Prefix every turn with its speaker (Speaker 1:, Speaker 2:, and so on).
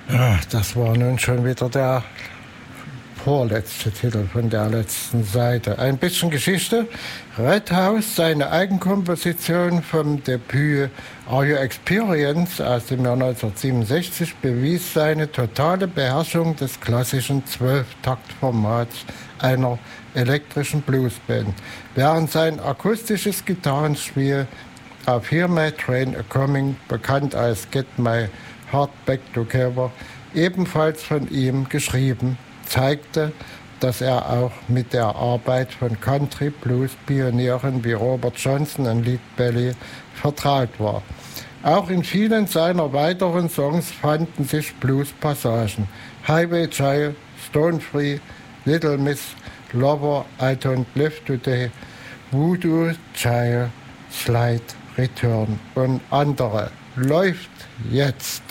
Speaker 1: Ja, das war nun schon wieder der vorletzte Titel von der letzten Seite. Ein bisschen Geschichte. Red House, seine Eigenkomposition vom Debüt Are You Experience aus dem Jahr 1967, bewies seine totale Beherrschung des klassischen 12-Takt-Formats einer elektrischen Bluesband, während sein akustisches Gitarrenspiel auf Hear My Train A-Coming, bekannt als Get My Heart Back Together, ebenfalls von ihm geschrieben, zeigte, dass er auch mit der Arbeit von Country-Blues-Pionieren wie Robert Johnson und Lead Belly vertraut war. Auch in vielen seiner weiteren Songs fanden sich Blues-Passagen. Highway Child, Stone Free, Little Miss, Lover, I Don't Live Today, Voodoo Child, Slide, Return und andere. Läuft jetzt.